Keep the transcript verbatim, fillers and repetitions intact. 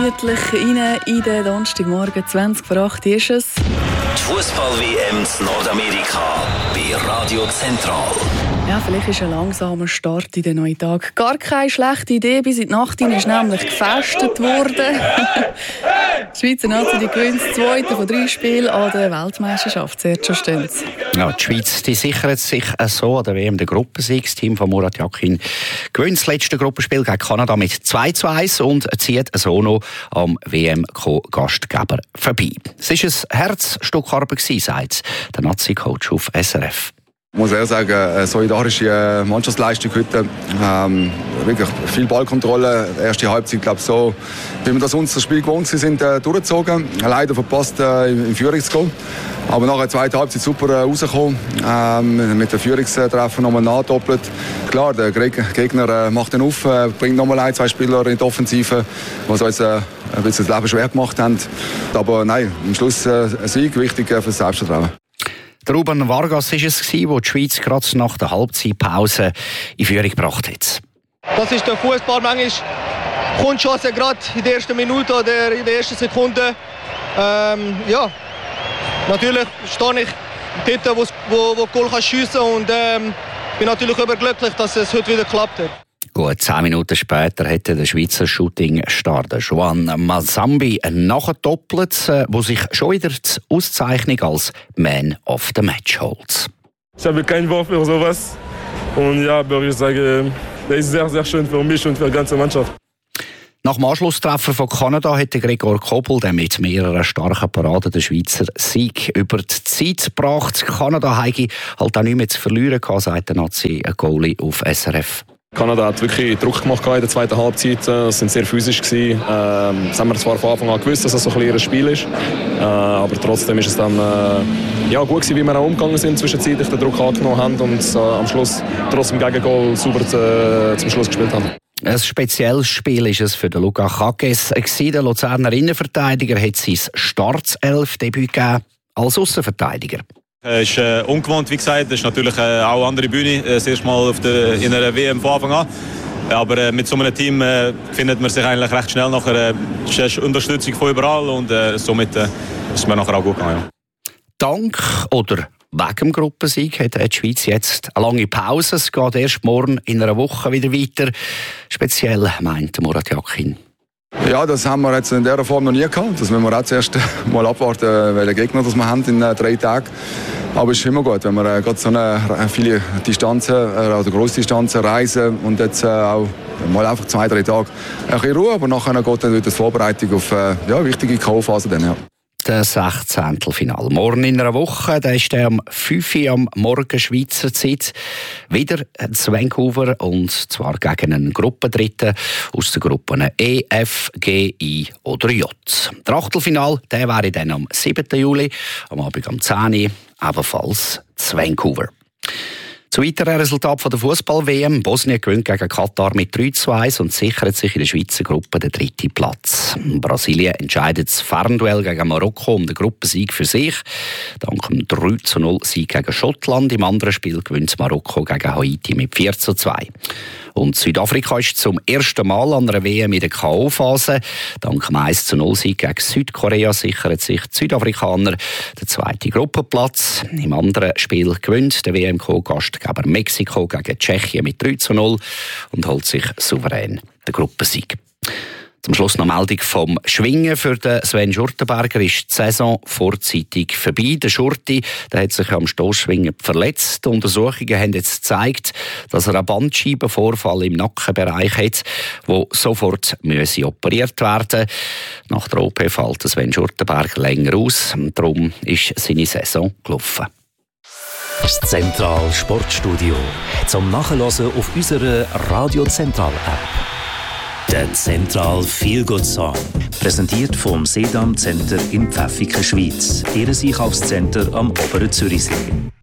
gemütlich rein in den Donnerstagmorgen. zwanzig vor acht ist es. Die Fußball-W M in Nordamerika bei Radio Zentral. Ja, vielleicht ist ein langsamer Start in den neuen Tag gar keine schlechte Idee. Bis in die Nacht hinein ist nämlich gefestet worden. Die Schweizer Nazi gewinnt das zweite von drei Spielen an der Weltmeisterschaft. Sergio Stenz. Ja, die Schweiz die sichert sich so an der W M den Gruppensieg. Das Team von Murat Yakin gewinnt das letzte Gruppenspiel gegen Kanada mit zwei zu eins und zieht so noch am W M-Gastgeber vorbei. Es war ein Herzstück Arbeit, sagt der Nazi-Coach auf S R F. Ich muss ehrlich sagen, eine solidarische Mannschaftsleistung heute. Ähm, wirklich viel Ballkontrolle. Erste Halbzeit, glaube ich, so, wie wir das unser Spiel gewohnt sind, äh, durchgezogen. Leider verpasst, äh, in Führung zu gehen. Aber nach der zweiten Halbzeit super äh, rausgekommen. Ähm, mit dem Führungstreffer nochmal nachdoppelt. Klar, der Gegner äh, macht den auf, äh, bringt nochmal ein, zwei Spieler in die Offensive, die uns äh, ein bisschen das Leben schwer gemacht haben. Aber nein, am Schluss äh, ein Sieg, wichtig äh, für das Selbstvertrauen. Der Ruben Vargas war es, der die Schweiz gerade nach der Halbzeitpause in Führung gebracht hat. Das ist der Fußball. Manchmal kommt Chance gerade in der ersten Minute oder in der ersten Sekunde. Ähm, ja, natürlich stehe ich dort, wo, wo, wo Goal kann schiessen kann und ähm, bin natürlich überglücklich, dass es heute wieder geklappt hat. Gut, zehn Minuten später hätte der Schweizer Shooting-Star Joan Mazambi nachgedoppelt, der sich schon wieder die Auszeichnung als Man of the Match holt. Ich habe kein Wort für sowas. Und ja, aber ich sage, das ist sehr, sehr schön für mich und für die ganze Mannschaft. Nach dem Anschlusstreffer von Kanada hätte Gregor Kobel der mit mehreren starken Paraden den Schweizer Sieg über die Zeit gebracht. Kanada hätte halt auch nichts mehr zu verlieren gehabt, sagt der Nazi-Goalie auf S R F. Kanada hat wirklich Druck gemacht in der zweiten Halbzeit. Sie sind sehr physisch gewesen. Ähm, das haben wir zwar von Anfang an gewusst, dass das so ein bisschen ihr Spiel ist. Äh, aber trotzdem ist es dann äh, ja, gut gewesen, wie wir auch umgegangen sind, zwischenzeitlich den Druck angenommen haben und äh, am Schluss trotzdem Gegengol sauber äh, zum Schluss gespielt haben. Ein spezielles Spiel war es für Luca Kages. Der Luzerner Innenverteidiger hat sein Startelf-Debüt gegeben als Aussenverteidiger. Es ist äh, ungewohnt, wie gesagt. Es ist natürlich äh, auch eine andere Bühne. Das erste Mal auf der, in einer W M von Anfang an. Aber äh, mit so einem Team äh, findet man sich eigentlich recht schnell nachher. Es äh, ist Unterstützung von überall und äh, somit äh, ist mir nachher auch gut gegangen. Ja. Dank oder wegen dem Gruppensieg hat die Schweiz jetzt eine lange Pause. Es geht erst morgen in einer Woche wieder weiter. Speziell meint Murat Yakin. Ja, das haben wir jetzt in dieser Form noch nie gehabt. Das müssen wir auch zuerst mal abwarten, welche Gegner das wir haben in äh, drei Tagen. Aber es ist immer gut, wenn wir äh, gerade so eine, äh, viele Distanzen, äh, oder grosse Distanzen reisen und jetzt äh, auch mal einfach zwei, drei Tage ein bisschen Ruhe, aber nachher geht dann wieder die Vorbereitung auf äh, ja, wichtige K O-Phase dann, ja. Das Sechzehntelfinale. Morgen in einer Woche, da ist der am fünf Uhr am Morgen Schweizer Zeit wieder in Vancouver und zwar gegen einen Gruppendritten aus den Gruppen E, F, G, I oder J. Das Achtelfinale wäre dann am siebten Juli, am Abend am zehn Uhr, ebenfalls in Vancouver. Zu weiteren Resultaten der Fußball-W M. Bosnien gewinnt gegen Katar mit drei zu eins und sichert sich in der Schweizer Gruppe den dritten Platz. Brasilien entscheidet das Fernduell gegen Marokko um den Gruppensieg für sich. Dank dem drei zu null Sieg gegen Schottland. Im anderen Spiel gewinnt Marokko gegen Haiti mit vier zu zwei. Und Südafrika ist zum ersten Mal an einer W M in der K O-Phase. Dank dem eins zu null Sieg gegen Südkorea sichern sich die Südafrikaner den zweiten Gruppenplatz. Im anderen Spiel gewinnt der W M-Co-Gastgeber Mexiko gegen Tschechien mit drei zu null und holt sich souverän den Gruppensieg. Zum Schluss noch Meldung vom Schwingen. Für den Sven Schurtenberger ist die Saison vorzeitig vorbei. Der Schurti der hat sich am Stossschwingen verletzt. Die Untersuchungen haben jetzt gezeigt, dass er einen Bandscheibenvorfall im Nackenbereich hat, der sofort müsse operiert werden muss. Nach der O P fällt Sven Schurtenberger länger aus. Darum ist seine Saison gelaufen. Das Zentral Sportstudio zum Nachhören auf unserer Radio Zentral App. Der Zentral Feel Good Song. Präsentiert vom Sedam Center in Pfäffiken, Schweiz. Ihr Einkaufscenter am Oberen Zürichsee.